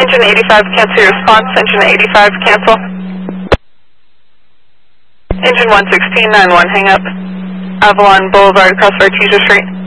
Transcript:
Engine 85, cancel your response. Engine 85, cancel. Engine 116, 91, hang up. Avalon Boulevard, across Artesia Street.